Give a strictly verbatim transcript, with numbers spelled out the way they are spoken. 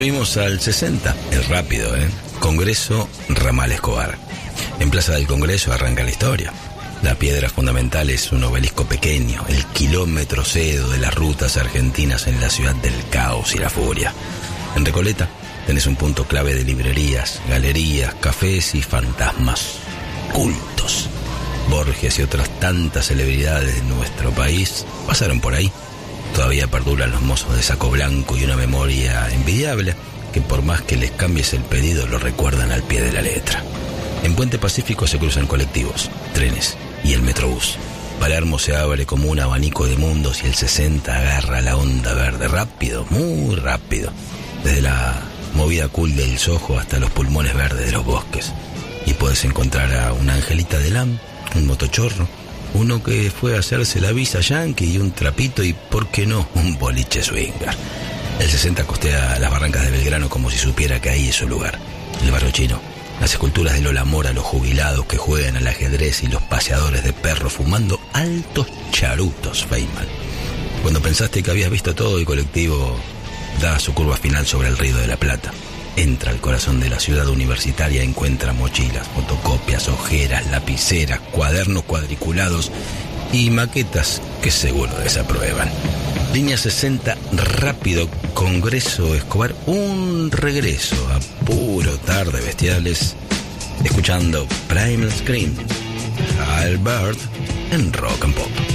Fuimos al sesenta, es rápido, ¿eh? Congreso Ramal Escobar. En Plaza del Congreso arranca la historia. La piedra fundamental es un obelisco pequeño, el kilómetro cero de las rutas argentinas en la ciudad del caos y la furia. En Recoleta tenés un punto clave de librerías, galerías, cafés y fantasmas cultos. Borges y otras tantas celebridades de nuestro país pasaron por ahí. Todavía perduran los mozos de saco blanco y una memoria envidiable que por más que les cambies el pedido lo recuerdan al pie de la letra. En Puente Pacífico se cruzan colectivos, trenes y el Metrobús. Palermo se abre como un abanico de mundos y el sesenta agarra la onda verde rápido, muy rápido, desde la movida cool del Soho hasta los pulmones verdes de los bosques. Y puedes encontrar a una Angelita Delam, un motochorro, uno que fue a hacerse la visa yankee y un trapito y, ¿por qué no?, un boliche swinger. El sesenta costea las barrancas de Belgrano como si supiera que ahí es su lugar. El barrio chino, las esculturas de Lola Mora, los jubilados que juegan al ajedrez y los paseadores de perros fumando altos charutos, Feynman. Cuando pensaste que habías visto todo, el colectivo da su curva final sobre el Río de la Plata. Entra al corazón de la ciudad universitaria, encuentra mochilas, fotocopias, ojeras, lapiceras, cuadernos cuadriculados y maquetas que seguro desaprueban. Línea sesenta, rápido, Congreso Escobar, un regreso a puro tarde bestiales, escuchando Primal Scream, Albert en Rock and Pop.